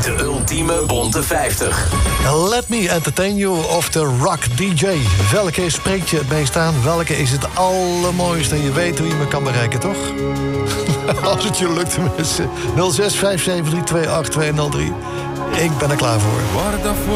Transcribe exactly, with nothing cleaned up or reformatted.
De ultieme bonte vijftig. Let Me Entertain You of the Rock D J. Welke spreekt je het meest aan? Welke is het allermooiste? Je weet hoe je me kan bereiken, toch? Als het je lukt tenminste. nul zes vijf zeven drie twee acht twee nul drie. Ik ben er klaar voor.